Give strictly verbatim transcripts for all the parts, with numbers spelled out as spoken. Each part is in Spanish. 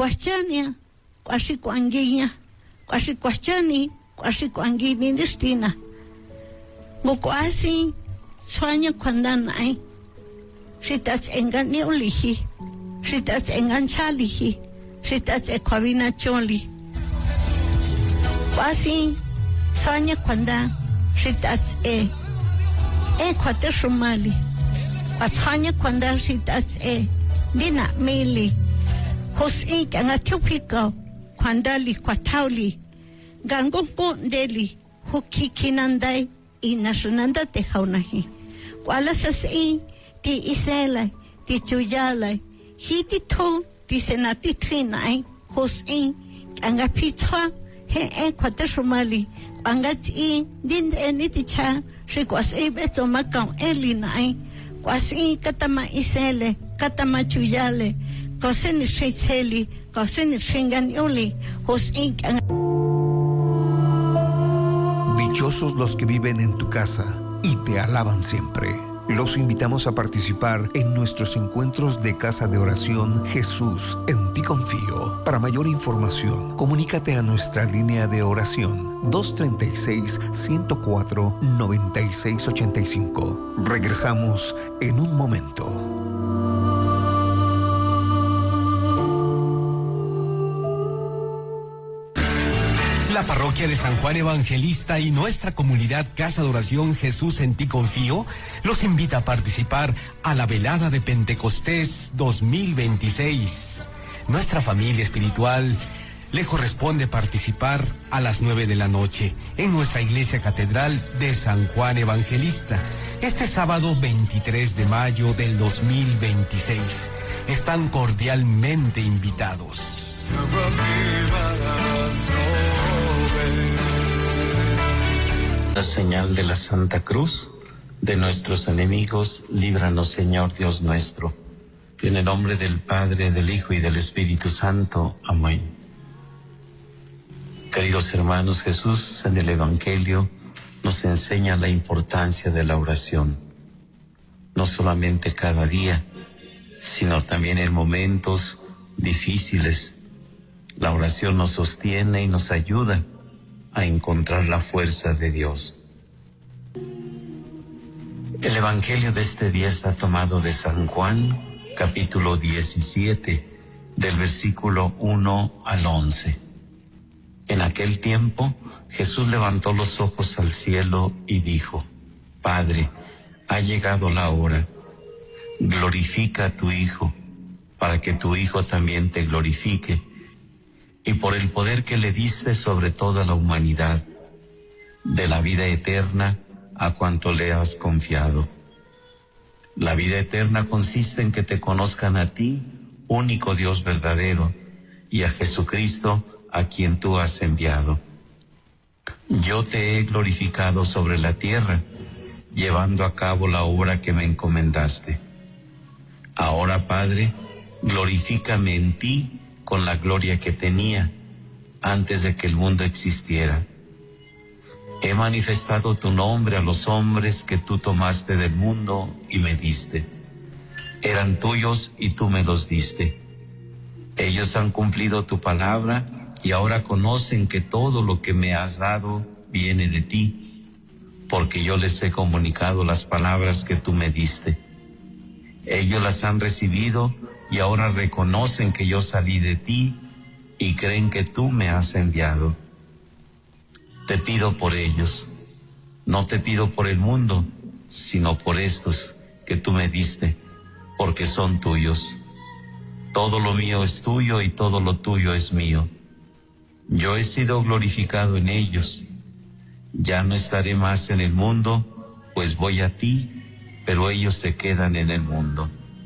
Kwachania, Kwashi Kwangiña, Kwashi Kwachani, Kwashi Kwangini Destina. Mukwasi, Swanya Kwandanai, Shitats Engani Olihi, Shitats Enganchalihi, Shitats Equavina Choli. Kwasi, Swanya Kwandan, Shitats E, E Kwateshumali, Kwatanya Kwandan Shitats E, Dina Mili, Hosi Gangatupiko, Kwandali Kwatauli, Gangumpo Deli, Huki Kinandai, Inasunanda te Haunahi. Walasasi, Ti Isela, Ti Chuyala, Hiti To, Ti Senati Trinai, Hosi, Gangapitra, He E Quatashumali, Angati, Din Eniticha, she was able to Macau Elinai, Quasi Katama Isele, Katama Chuyale, Cosin Shiteli, Cosin Shingan Yuli, Hosi. Dichosos los que viven en tu casa y te alaban siempre. Los invitamos a participar en nuestros encuentros de casa de oración Jesús, en ti confío. Para mayor información, comunícate a nuestra línea de oración dos treinta y seis, ciento cuatro, noventa y seis ochenta y cinco. Regresamos en un momento. La parroquia de San Juan Evangelista y nuestra comunidad Casa de Oración Jesús en ti confío los invita a participar a la velada de Pentecostés dos mil veintiséis. Nuestra familia espiritual le corresponde participar a las nueve de la noche en nuestra iglesia catedral de San Juan Evangelista. Este sábado veintitrés de mayo del dos mil veintiséis. Están cordialmente invitados. La señal de la Santa Cruz de nuestros enemigos, líbranos, Señor Dios nuestro. En el nombre del Padre, del Hijo y del Espíritu Santo. Amén. Queridos hermanos, Jesús en el Evangelio nos enseña la importancia de la oración. No solamente cada día, sino también en momentos difíciles. La oración nos sostiene y nos ayuda a encontrar la fuerza de Dios. El Evangelio de este día está tomado de San Juan, capítulo diecisiete, del versículo uno al once. En aquel tiempo, Jesús levantó los ojos al cielo y dijo: Padre, ha llegado la hora. Glorifica a tu Hijo, para que tu Hijo también te glorifique, y por el poder que le diste sobre toda la humanidad, de la vida eterna a cuanto le has confiado. La vida eterna consiste en que te conozcan a ti, único Dios verdadero, y a Jesucristo, a quien tú has enviado. Yo te he glorificado sobre la tierra, llevando a cabo la obra que me encomendaste. Ahora, Padre, glorifícame en ti con la gloria que tenía antes de que el mundo existiera. He manifestado tu nombre a los hombres que tú tomaste del mundo y me diste. Eran tuyos y tú me los diste. Ellos han cumplido tu palabra y ahora conocen que todo lo que me has dado viene de ti, porque yo les he comunicado las palabras que tú me diste. Ellos las han recibido y ahora reconocen que yo salí de ti y creen que tú me has enviado. Te pido por ellos, no te pido por el mundo, sino por estos que tú me diste, porque son tuyos. Todo lo mío es tuyo y todo lo tuyo es mío. Yo he sido glorificado en ellos. Ya no estaré más en el mundo, pues voy a ti, pero ellos se quedan en el mundo.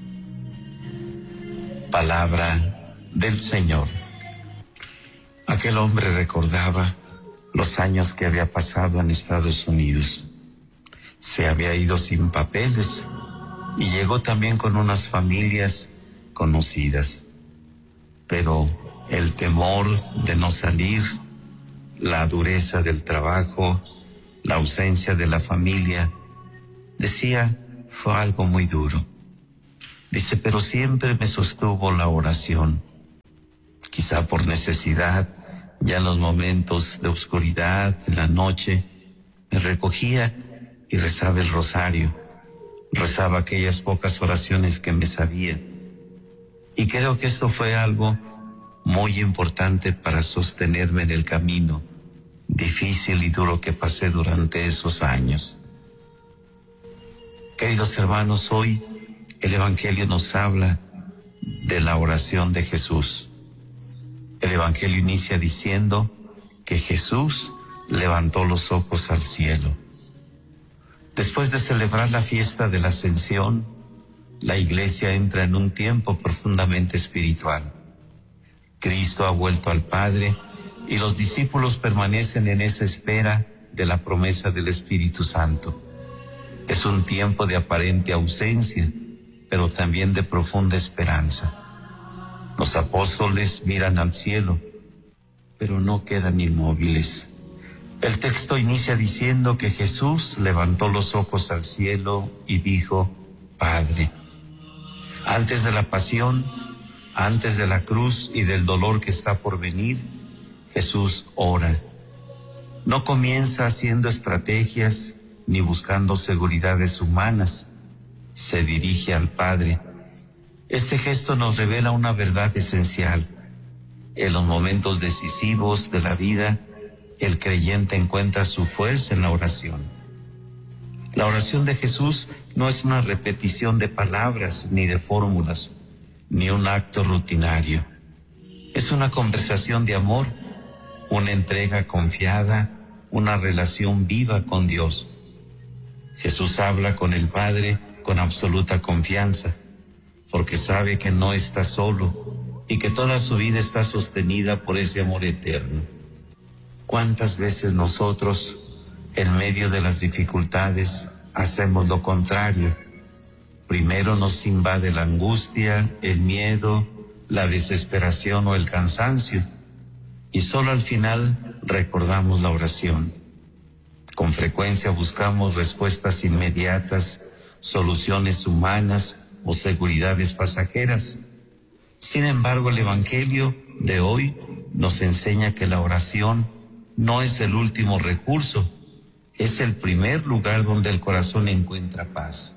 Palabra del Señor. Aquel hombre recordaba los años que había pasado en Estados Unidos. Se había ido sin papeles y llegó también con unas familias conocidas. Pero el temor de no salir, la dureza del trabajo, la ausencia de la familia, decía, fue algo muy duro. Dice, pero siempre me sostuvo la oración. Quizá por necesidad, ya en los momentos de oscuridad, en la noche, me recogía y rezaba el rosario. Rezaba aquellas pocas oraciones que me sabía. Y creo que esto fue algo muy importante para sostenerme en el camino difícil y duro que pasé durante esos años. Queridos hermanos, hoy el Evangelio nos habla de la oración de Jesús. El Evangelio inicia diciendo que Jesús levantó los ojos al cielo. Después de celebrar la fiesta de la Ascensión, la Iglesia entra en un tiempo profundamente espiritual. Cristo ha vuelto al Padre y los discípulos permanecen en esa espera de la promesa del Espíritu Santo. Es un tiempo de aparente ausencia, pero también de profunda esperanza. Los apóstoles miran al cielo, pero no quedan inmóviles. El texto inicia diciendo que Jesús levantó los ojos al cielo y dijo, Padre. Antes de la pasión, antes de la cruz y del dolor que está por venir, Jesús ora. No comienza haciendo estrategias ni buscando seguridades humanas. Se dirige al Padre. Este gesto nos revela una verdad esencial. En los momentos decisivos de la vida, el creyente encuentra su fuerza en la oración. La oración de Jesús no es una repetición de palabras ni de fórmulas, ni un acto rutinario. Es una conversación de amor, una entrega confiada, una relación viva con Dios. Jesús habla con el Padre con absoluta confianza, porque sabe que no está solo y que toda su vida está sostenida por ese amor eterno. ¿Cuántas veces nosotros, en medio de las dificultades, hacemos lo contrario? Primero nos invade la angustia, el miedo, la desesperación o el cansancio, y solo al final recordamos la oración. Con frecuencia buscamos respuestas inmediatas, soluciones humanas o seguridades pasajeras. Sin embargo, el Evangelio de hoy nos enseña que la oración no es el último recurso, es el primer lugar donde el corazón encuentra paz.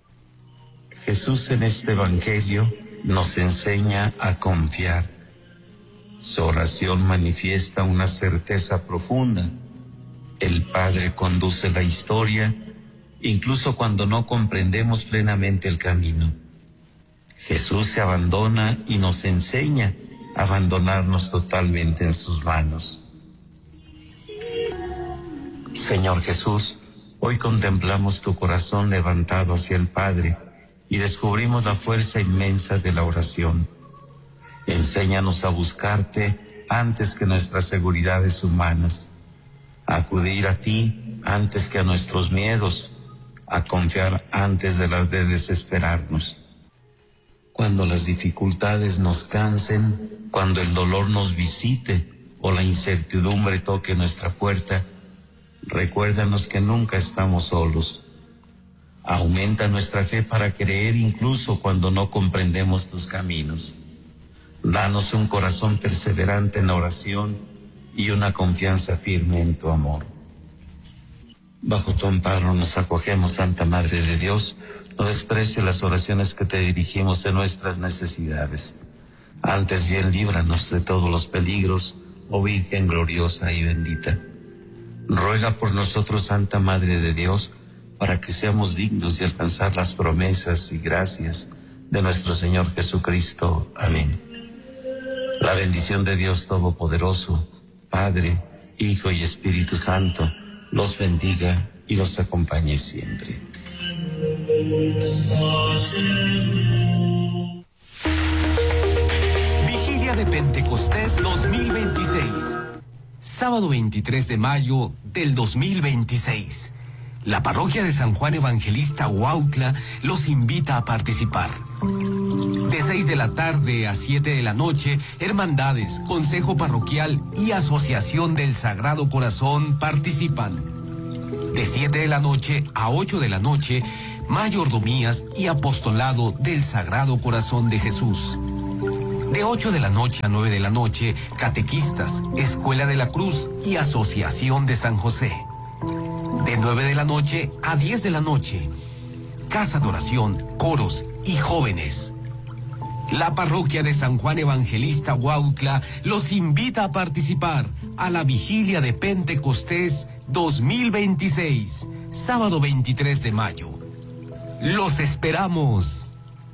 Jesús en este Evangelio nos enseña a confiar. Su oración manifiesta una certeza profunda. El Padre conduce la historia, incluso cuando no comprendemos plenamente el camino. Jesús se abandona y nos enseña a abandonarnos totalmente en sus manos. Señor Jesús, hoy contemplamos tu corazón levantado hacia el Padre y descubrimos la fuerza inmensa de la oración. Enséñanos a buscarte antes que nuestras seguridades humanas, a acudir a ti antes que a nuestros miedos, a confiar antes de las de desesperarnos. Cuando las dificultades nos cansen, cuando el dolor nos visite o la incertidumbre toque nuestra puerta, recuérdanos que nunca estamos solos. Aumenta nuestra fe para creer incluso cuando no comprendemos tus caminos. Danos un corazón perseverante en la oración y una confianza firme en tu amor. Bajo tu amparo nos acogemos, Santa Madre de Dios. No desprecies las oraciones que te dirigimos en nuestras necesidades. Antes bien, líbranos de todos los peligros, oh Virgen gloriosa y bendita. Ruega por nosotros, Santa Madre de Dios, para que seamos dignos de alcanzar las promesas y gracias de nuestro Señor Jesucristo. Amén. La bendición de Dios Todopoderoso, Padre, Hijo y Espíritu Santo, los bendiga y los acompañe siempre. Vigilia de Pentecostés dos mil veintiséis. Sábado veintitrés de mayo del dos mil veintiséis. La parroquia de San Juan Evangelista Huautla los invita a participar. De seis de la tarde a siete de la noche, hermandades, consejo parroquial y asociación del Sagrado Corazón participan. De siete de la noche a ocho de la noche, mayordomías y apostolado del Sagrado Corazón de Jesús. De ocho de la noche a nueve de la noche, catequistas, Escuela de la Cruz y Asociación de San José. De nueve de la noche a diez de la noche, casa de oración, coros y jóvenes. La parroquia de San Juan Evangelista Huautla los invita a participar a la vigilia de Pentecostés dos mil veintiséis, sábado veintitrés de mayo. ¡Los esperamos!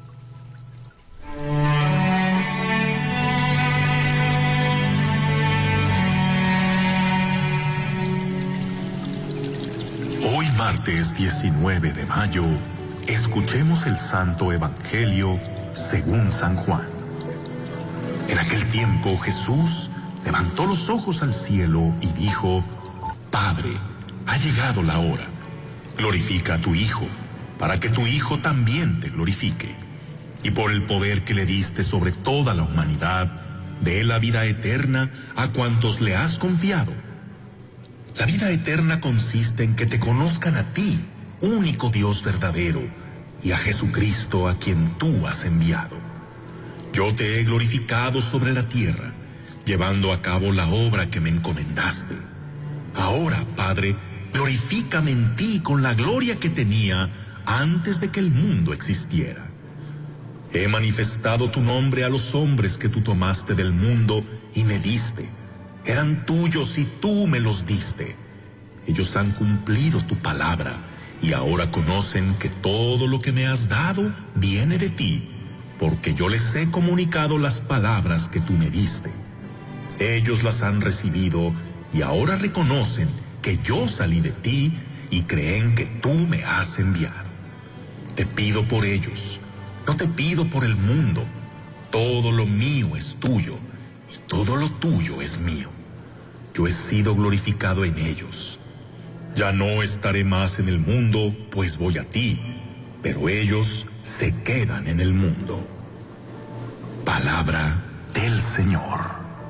Hoy martes diecinueve de mayo, escuchemos el Santo Evangelio según San Juan. En aquel tiempo Jesús levantó los ojos al cielo y dijo: Padre, ha llegado la hora. Glorifica a tu Hijo, para que tu Hijo también te glorifique. Y por el poder que le diste sobre toda la humanidad, dé la vida eterna a cuantos le has confiado. La vida eterna consiste en que te conozcan a ti, único Dios verdadero, y a Jesucristo a quien tú has enviado. Yo te he glorificado sobre la tierra, llevando a cabo la obra que me encomendaste. Ahora, Padre, glorifícame en ti con la gloria que tenía antes de que el mundo existiera. He manifestado tu nombre a los hombres que tú tomaste del mundo y me diste. Eran tuyos y tú me los diste. Ellos han cumplido tu palabra y ahora conocen que todo lo que me has dado viene de ti, porque yo les he comunicado las palabras que tú me diste. Ellos las han recibido y ahora reconocen que yo salí de ti y creen que tú me has enviado. Te pido por ellos, no te pido por el mundo. Todo lo mío es tuyo y todo lo tuyo es mío. Yo he sido glorificado en ellos. Ya no estaré más en el mundo, pues voy a ti, pero ellos se quedan en el mundo. Palabra del Señor.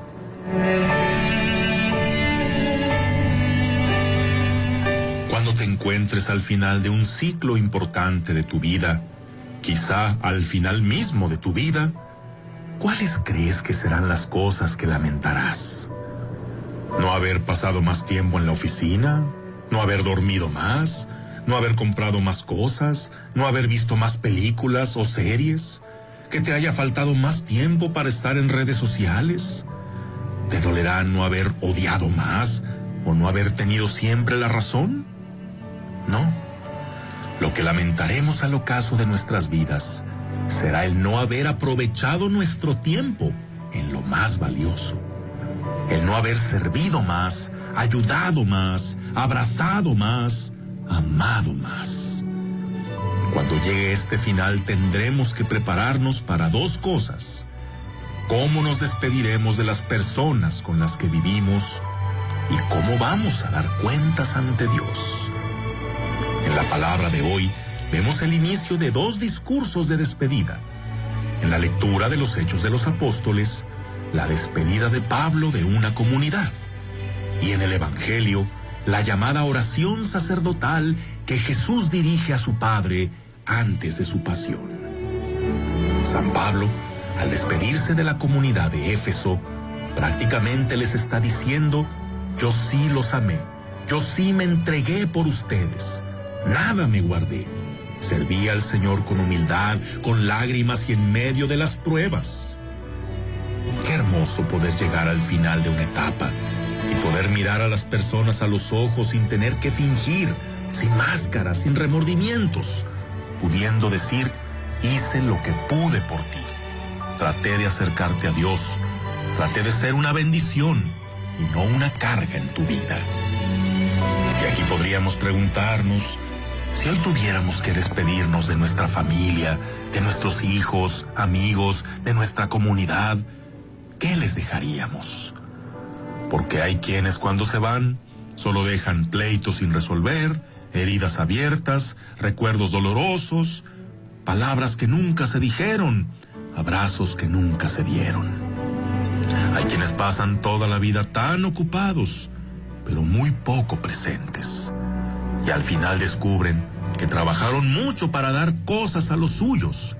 Cuando te encuentres al final de un ciclo importante de tu vida, quizá al final mismo de tu vida, ¿cuáles crees que serán las cosas que lamentarás? ¿No haber pasado más tiempo en la oficina? ¿No haber dormido más? ¿No haber comprado más cosas? ¿No haber visto más películas o series? ¿Que te haya faltado más tiempo para estar en redes sociales? ¿Te dolerá no haber odiado más o no haber tenido siempre la razón? No. Lo que lamentaremos al ocaso de nuestras vidas será el no haber aprovechado nuestro tiempo en lo más valioso. El no haber servido más, ayudado más, abrazado más, amado más. Cuando llegue este final tendremos que prepararnos para dos cosas: cómo nos despediremos de las personas con las que vivimos y cómo vamos a dar cuentas ante Dios. En la palabra de hoy vemos el inicio de dos discursos de despedida. En la lectura de los Hechos de los Apóstoles, la despedida de Pablo de una comunidad. Y en el Evangelio, la llamada oración sacerdotal que Jesús dirige a su Padre antes de su pasión. San Pablo, al despedirse de la comunidad de Éfeso, prácticamente les está diciendo: yo sí los amé, yo sí me entregué por ustedes, nada me guardé. Serví al Señor con humildad, con lágrimas y en medio de las pruebas. Qué hermoso poder llegar al final de una etapa y poder mirar a las personas a los ojos sin tener que fingir, sin máscaras, sin remordimientos, pudiendo decir: hice lo que pude por ti. Traté de acercarte a Dios, traté de ser una bendición y no una carga en tu vida. Y aquí podríamos preguntarnos: si hoy tuviéramos que despedirnos de nuestra familia, de nuestros hijos, amigos, de nuestra comunidad, ¿qué les dejaríamos? Porque hay quienes cuando se van solo dejan pleitos sin resolver, heridas abiertas, recuerdos dolorosos, palabras que nunca se dijeron, abrazos que nunca se dieron. Hay quienes pasan toda la vida tan ocupados, pero muy poco presentes. Y al final descubren que trabajaron mucho para dar cosas a los suyos,